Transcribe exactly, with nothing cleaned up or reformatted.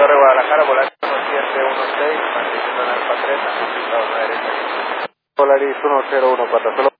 Torre Guadalajara, Volaris uno siete uno seis, manteniendo en Alfa tres, ajustado a la derecha. Volaris uno cero uno cuatro, solo